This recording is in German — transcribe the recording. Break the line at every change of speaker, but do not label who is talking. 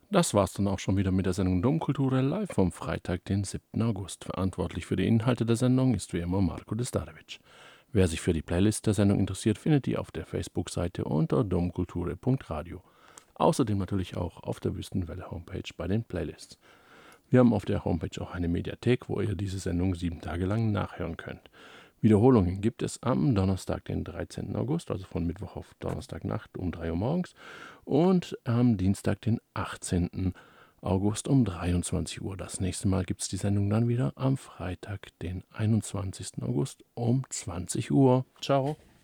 Das war's dann auch schon wieder mit der Sendung Domkultur live vom Freitag, den 7. August. Verantwortlich für die Inhalte der Sendung ist wie immer Marko Destarevic. Wer sich für die Playlist der Sendung interessiert, findet die auf der Facebook-Seite unter domkulture.radio. Außerdem natürlich auch auf der Wüstenwelle-Homepage bei den Playlists. Wir haben auf der Homepage auch eine Mediathek, wo ihr diese Sendung 7 Tage lang nachhören könnt. Wiederholungen gibt es am Donnerstag, den 13. August, also von Mittwoch auf Donnerstagnacht um 3 Uhr morgens und am Dienstag, den 18. August um 23 Uhr. Das nächste Mal gibt es die Sendung dann wieder am Freitag, den 21. August um 20 Uhr. Ciao.